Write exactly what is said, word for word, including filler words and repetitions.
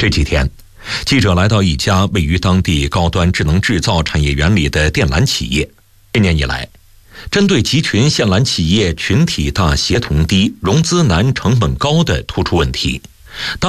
这几天，记者来到一家位于当地高端智能制造产业园里的电缆企业。一年以来，针对集群线缆企业群体大、协同低、融资难、成本高的突出问题，